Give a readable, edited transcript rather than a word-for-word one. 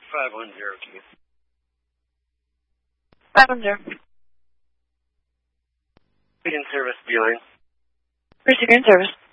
510, Keith. 510. In service, Beeline. Receiving in service.